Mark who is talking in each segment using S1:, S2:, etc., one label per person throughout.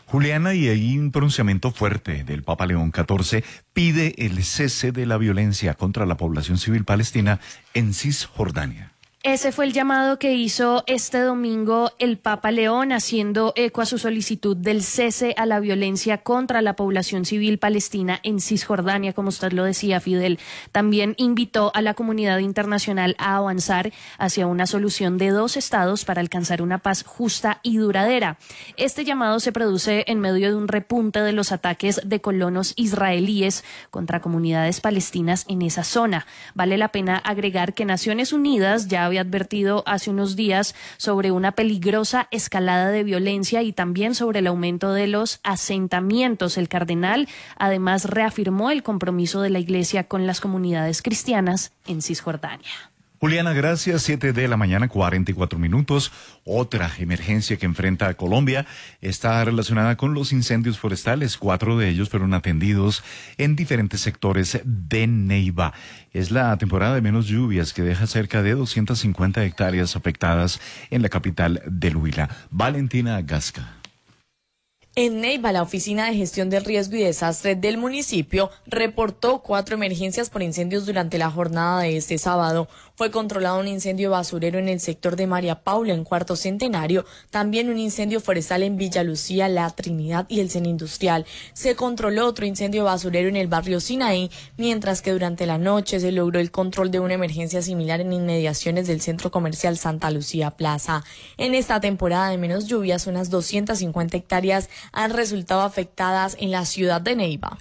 S1: Juliana, y hay un pronunciamiento fuerte del Papa León XIV, pide el cese de la violencia contra la población civil palestina en Cisjordania.
S2: Ese fue el llamado que hizo este domingo el Papa León, haciendo eco a su solicitud del cese a la violencia contra la población civil palestina en Cisjordania, como usted lo decía, Fidel. También invitó a la comunidad internacional a avanzar hacia una solución de dos estados para alcanzar una paz justa y duradera. Este llamado se produce en medio de un repunte de los ataques de colonos israelíes contra comunidades palestinas en esa zona. Vale la pena agregar que Naciones Unidas ya había advertido hace unos días sobre una peligrosa escalada de violencia y también sobre el aumento de los asentamientos. El cardenal además reafirmó el compromiso de la Iglesia con las comunidades cristianas en Cisjordania.
S1: Juliana, gracias. 7 de la mañana, 44 minutos. Otra emergencia que enfrenta a Colombia está relacionada con los incendios forestales. 4 de ellos fueron atendidos en diferentes sectores de Neiva. Es la temporada de menos lluvias que deja cerca de 250 hectáreas afectadas en la capital del Huila. Valentina Gasca.
S3: En Neiva, la Oficina de Gestión del Riesgo y Desastre del municipio reportó 4 emergencias por incendios durante la jornada de este sábado. Fue controlado un incendio basurero en el sector de María Paula, en Cuarto Centenario, también un incendio forestal en Villa Lucía, La Trinidad y el Centro Industrial. Se controló otro incendio basurero en el barrio Sinaí, mientras que durante la noche se logró el control de una emergencia similar en inmediaciones del centro comercial Santa Lucía Plaza. En esta temporada de menos lluvias, unas 250 hectáreas han resultado afectadas en la ciudad de Neiva.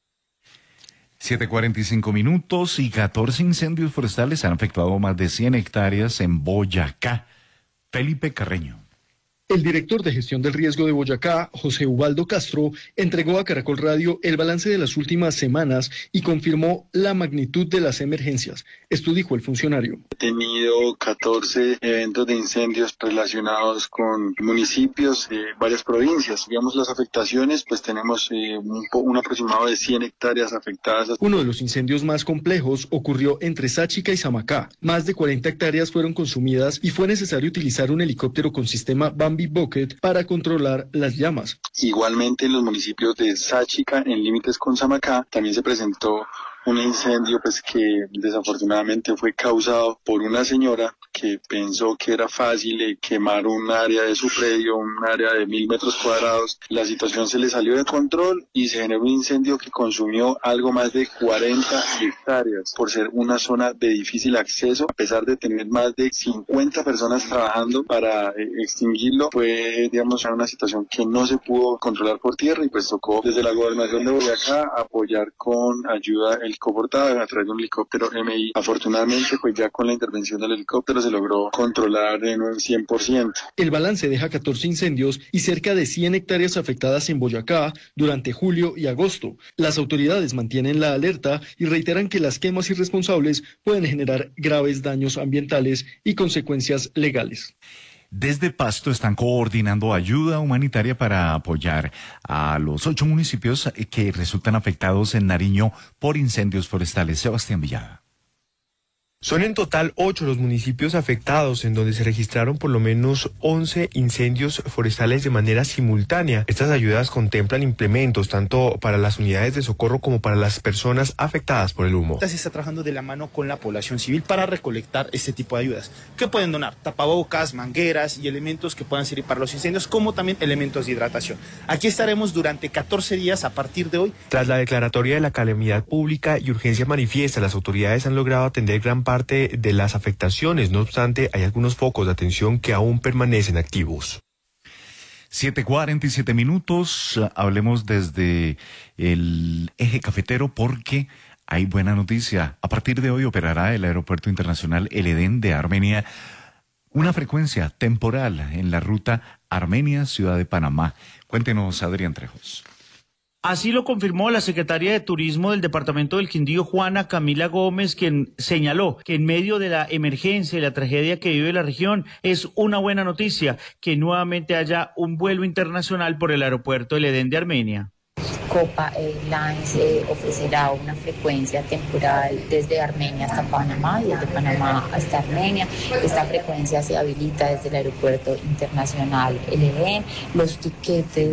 S1: 7:45 minutos y 14 incendios forestales han afectado más de 100 hectáreas en Boyacá. Felipe Carreño.
S4: El director de gestión del riesgo de Boyacá, José Ubaldo Castro, entregó a Caracol Radio el balance de las últimas semanas y confirmó la magnitud de las emergencias. Esto dijo el funcionario.
S5: He tenido 14 eventos de incendios relacionados con municipios de varias provincias. Digamos, las afectaciones, pues tenemos un aproximado de 100 hectáreas afectadas.
S4: Uno de los incendios más complejos ocurrió entre Sáchica y Samacá. Más de 40 hectáreas fueron consumidas y fue necesario utilizar un helicóptero con sistema Bambi Bucket para controlar las llamas.
S5: Igualmente en los municipios de Sáchica, en límites con Samacá, también se presentó un incendio pues que desafortunadamente fue causado por una señora que pensó que era fácil quemar un área de su predio, un área de 1000 metros cuadrados. La situación se le salió de control y se generó un incendio que consumió algo más de 40 hectáreas. Por ser una zona de difícil acceso, a pesar de tener más de 50 personas trabajando para extinguirlo, fue, digamos, una situación que no se pudo controlar por tierra y pues tocó desde la gobernación de Boyacá apoyar con ayuda helicóptero a través de un helicóptero MI. Afortunadamente, pues ya con la intervención del helicóptero se logró controlar en un 100%.
S4: El balance deja 14 incendios y cerca de 100 hectáreas afectadas en Boyacá durante julio y agosto. Las autoridades mantienen la alerta y reiteran que las quemas irresponsables pueden generar graves daños ambientales y consecuencias legales.
S1: Desde Pasto están coordinando ayuda humanitaria para apoyar a los 8 municipios que resultan afectados en Nariño por incendios forestales. Sebastián Villada.
S6: Son en total 8 los municipios afectados en donde se registraron por lo menos 11 incendios forestales de manera simultánea. Estas ayudas contemplan implementos tanto para las unidades de socorro como para las personas afectadas por el humo.
S7: Se está trabajando de la mano con la población civil para recolectar este tipo de ayudas. ¿Qué pueden donar? Tapabocas, mangueras y elementos que puedan servir para los incendios, como también elementos de hidratación. Aquí estaremos durante 14 días a partir de hoy.
S6: Tras la declaratoria de la calamidad pública y urgencia manifiesta, las autoridades han logrado atender gran parte de las afectaciones. No obstante, hay algunos focos de atención que aún permanecen activos.
S1: 7:47 minutos. Hablemos desde el eje cafetero porque hay buena noticia. A partir de hoy operará el Aeropuerto Internacional El Edén de Armenia una frecuencia temporal en la ruta Armenia-Ciudad de Panamá. Cuéntenos, Adrián Trejos.
S8: Así lo confirmó la secretaria de Turismo del Departamento del Quindío, Juana Camila Gómez, quien señaló que en medio de la emergencia y la tragedia que vive la región es una buena noticia que nuevamente haya un vuelo internacional por el aeropuerto del Edén de Armenia.
S9: Copa Airlines ofrecerá una frecuencia temporal desde Armenia hasta Panamá y desde Panamá hasta Armenia. Esta frecuencia se habilita desde el Aeropuerto Internacional El Edén. Los tiquetes